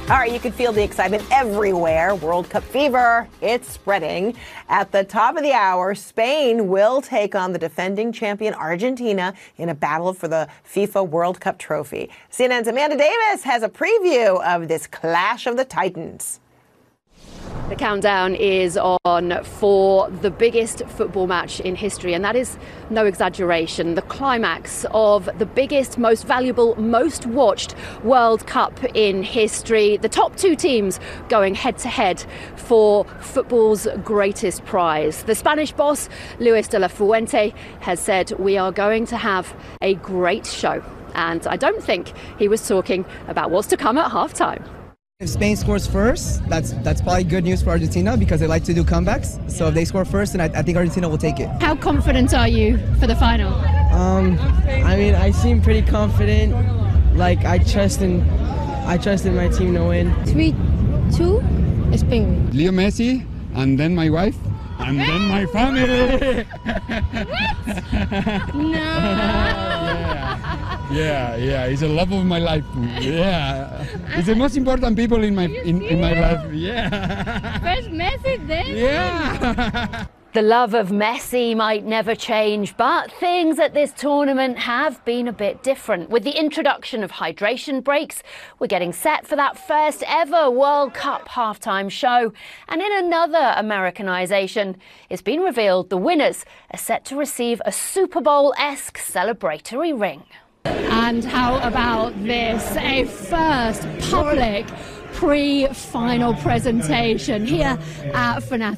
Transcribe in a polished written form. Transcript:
All right, you can feel the excitement everywhere. World Cup fever, it's spreading. At the top of the hour, Spain will take on the defending champion Argentina in a battle for the FIFA World Cup trophy. CNN's Amanda Davis has a preview of this clash of the Titans. The countdown is on for the biggest football match in history, and that is no exaggeration. The climax of the biggest, most valuable, most watched World Cup in history. The top two teams going head to head for football's greatest prize. The Spanish boss, Luis de la Fuente, has said we are going to have a great show. And I don't think he was talking about what's to come at halftime. If Spain scores first, that's probably good news for Argentina because they like to do comebacks. So if they score first, then I think Argentina will take it. How confident are you for the final? I mean, I seem pretty confident. Like I trust in my team to win. 3-2, Spain. Leo Messi, and then my wife, and then my family. Yeah, it's the love of my life. Yeah, it's the most important people in my life. Yeah. First Messi, then. Yeah. The love of Messi might never change, but things at this tournament have been a bit different. With the introduction of hydration breaks, we're getting set for that first ever World Cup halftime show. And in another Americanization, it's been revealed the winners are set to receive a Super Bowl-esque celebratory ring. And how about this? A first public pre-final presentation here at Fanatics.